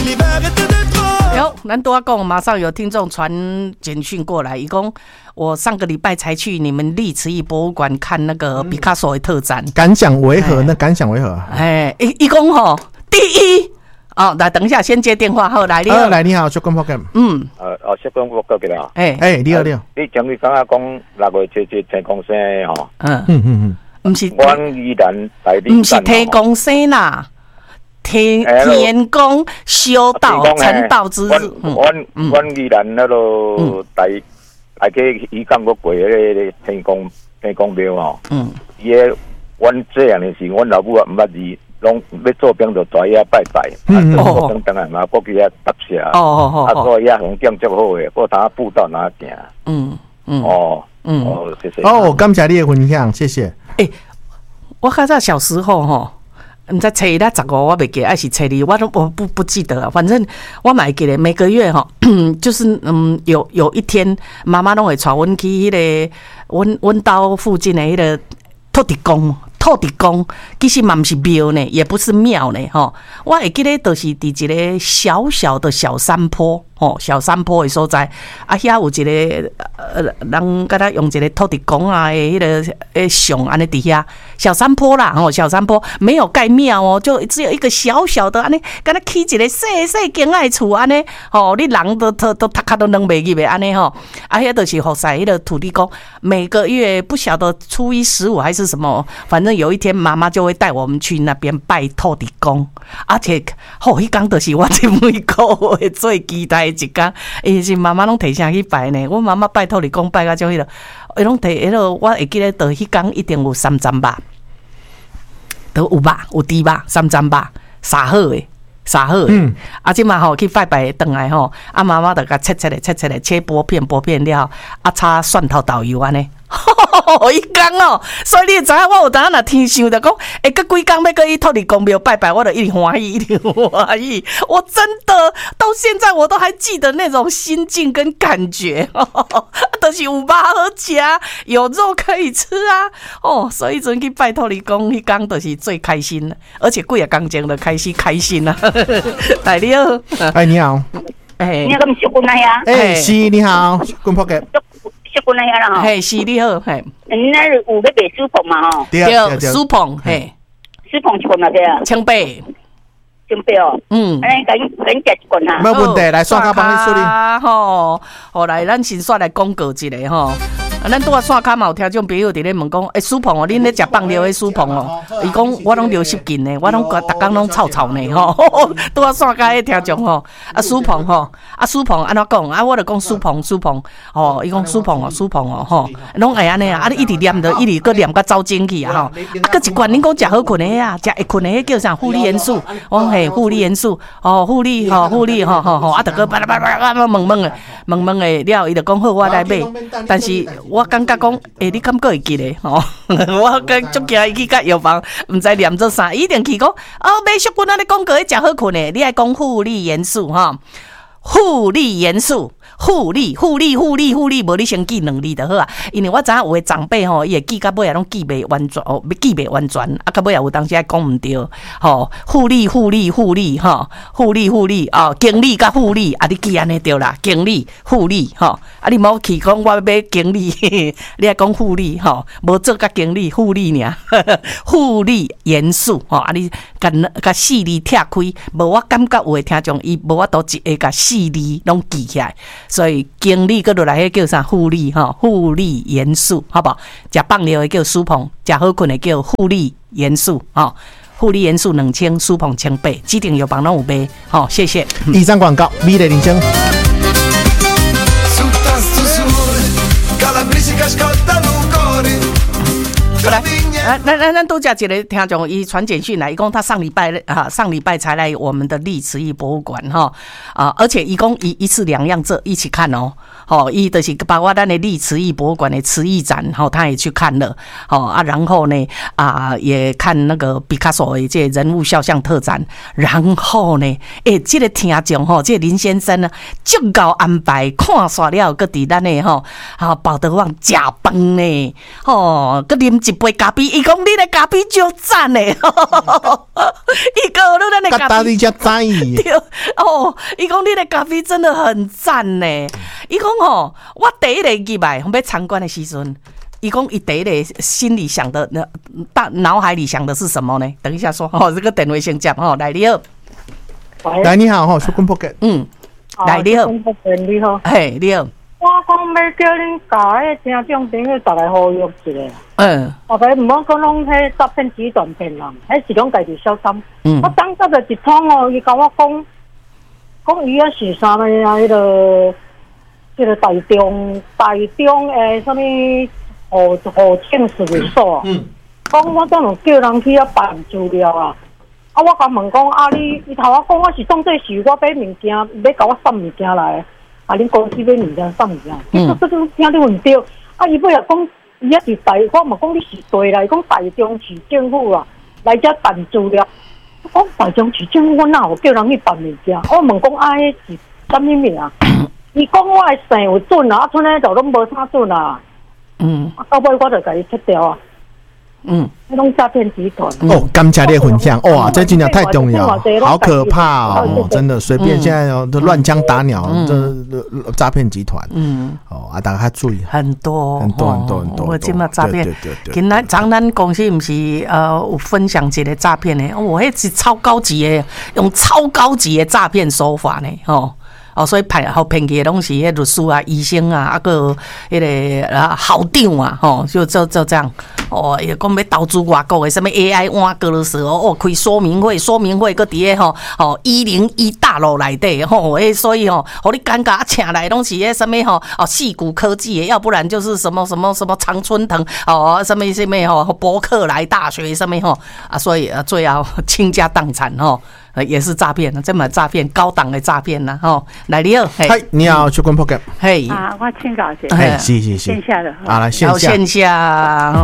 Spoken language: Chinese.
有，咱多讲，马上有听众传简讯过来，一共我上个礼拜才去你们历慈义博物馆看那个毕卡索的特展， 感想为何？那感想为何？ 一共吼，第一哦，来等一下，先接电话，好来你好， 来你好，小关博格， 小关博格啦， 你好你好， 你前日刚刚讲6月7日天公生吼， 不是， 阮依然台北， 不是天公生啦。天公修道成道之日， 阮依然那个大去伊讲过过迄个天公庙吼，伊个阮这样的事，阮老母也毋捌字，拢要做兵就跩遐拜拜，做兵当然嘛，过去遐搭车，所以遐风景足好诶，我当步道哪行，谢谢， 感谢你的分享，谢谢。 我较早小时候吼。唔知初一啦15我袂记，还是初二我不记得了。反正我嘛会记得每个月哈，就是有一天妈妈拢会带阮去迄个阮家附近的迄个土地公。土地公其实嘛不是庙呢，也不是庙呢，吼。我会记得就是伫一个小小的小山坡，小山坡的所在，遐有一个人甲他用一个土地公啊的迄个像安尼伫遐小山坡啦，小山坡没有盖庙哦，就只有一个小小的安尼，敢若起一个细细间仔的厝安尼，你人都头壳都扔袂入的安尼吼，遐就是服侍迄个土地公，每个月不晓得初一15还是什么，反正。有一天，妈妈就会带我们去那边拜土地公，而且，迄天就是我这每个月最期待的一天，是妈妈拢提上去拜呢。我妈妈拜土地公拜到种迄个，伊拢提迄个，我会记得，到迄天一定有3层肉，都有肉有猪肉3层肉，杀好的。即嘛吼去拜拜回来吼，妈妈就甲切切薄片了，炒蒜头豆油安尼。一天哦，所以你知影我有当若天想着讲，隔几天要过去土地公庙拜拜，我就一直欢喜。我真的到现在我都还记得那种心境跟感觉，就是有肉好吃，有肉可以吃啊。所以阵去拜土地公，迄天就是最开心的，而且几个工前就开心啊。来你好， 你好， 你好，小姑娘呀， 是你好，关博格。 小姑娘啦吼， 是你好，那有要卖书棚嘛吼， 对，书棚， 书棚一罐嘛对啊 ，100 哦，安尼跟食一罐哈， 没问题，来刷卡帮你处理吼，好来，咱先刷来广告一下吼。咱拄啊线卡嘛有听众朋友伫咧问讲，书棚哦，恁咧食放料的书棚哦，伊讲我拢流失紧呢，我拢逐工拢臭呢吼。拄啊线卡的听众吼，书棚吼，书棚安怎讲？我就讲书棚吼，伊讲书棚哦吼，拢会安尼啊，你一直念着，一直搁念甲走精去啊吼。搁一罐恁讲食好困的啊，食会困的叫啥？护理元素，我嘿护理元素，护理吼，就搁巴拉巴拉问的了，伊就讲好，我来买，但是。我感觉讲，你敢个会记得吼？我跟足惊伊去甲药房，毋知念做啥，一定去讲买小姑仔咧广告迄食好困的，你爱讲护理元素哈，护理元素。护理，无你先记2字就好啊。因为我知影有的长辈吼，伊会记到尾啊，拢记袂完全，记袂完全，到尾啊有当时还讲毋对吼。护理吼，护理哦，经理甲护理啊，你记安尼对啦，经理护理吼，你莫去讲我要买经理，你爱讲护理吼，无做甲经理护理尔，护理元素吼，你甲4字拆开，无我感觉有的听众伊无法度一下甲4字拢记起来。所以经理搁落来，迄叫啥护理哈？护理元素，好不好？食放料的叫书棚，食好困的叫护理元素哈。护理元素2000，书棚100，指定药房拢有卖。好，谢谢。 以上广告，美丽人生。 咱都讲一个听众，伊传简讯来，伊讲他上礼拜才来我们的历慈义博物馆哈而且伊讲伊一次2样这一起看哦，伊就是包括咱的历慈义博物馆的慈义展，他也去看了，然后呢也看那个毕卡索的这人物肖像特展，然后呢，这个听众这个林先生呢，足够安排看煞了，搁伫咱的宝德旺食饭呢，搁啉一杯咖啡。 伊讲你的咖啡就赞呢，伊讲你的咖啡， 你才知对哦，伊讲你的咖啡真的很赞呢。伊讲哦，我第一个入来要参观的时阵，伊讲伊第一个心里想的，脑海里想的是什么呢？等一下说哦，这个电话先接哦，来你好， 来你好吼，小坤破格， 来你好， 你好， 嘿你好。 我讲要叫恁教迄听众朋友逐个呼吁一下，大家唔好讲拢迄诈骗集团骗人，迄是拢家己小心。我当时就一通哦，伊甲我讲伊啊是啥物啊？迄个台中诶，啥物户政事务所，讲我怎能叫人去啊办资料啊？啊，我甲问讲啊，伊头我讲我是当作是我买物件，要甲我送物件来。啊！恁公司买物件送物件，你说这种听你问对。啊，伊尾也讲，伊也是我嘛讲你是对啦。伊讲台中市政府啊，来遮办资料。我讲台中市政府，我哪有叫人去办物件？我问讲啊，迄是啥物名啊？伊讲我的姓有准啊，啊，剩诶就拢无啥准啊。啊，到尾我就甲伊切掉啊。那种诈骗集团哦，感谢你的分享哇，这真的太重要，好可怕哦！真的，随便现在都乱枪打鸟，这诈骗集团，大家注意， 很多。我今嘛诈骗，今仔咱公司不是有分享一个诈骗的，迄是超高级的，用超高级的诈骗手法呢，所以骗去的拢是迄律师啊、医生啊，啊个迄个校长啊，就这样。也讲要投资外国的什么 AI 挖格了时候，开说明会，搁伫个101大楼内底所以互你尴尬请来拢是迄什么矽谷科技的，要不然就是什么常春藤什么伯克莱大学什么所以最后倾家荡产也是诈骗，这么诈骗高档的诈骗呐来你好， 嗨，你好，小坤破格， 嘿我请教一下， 是， 线下的来线下。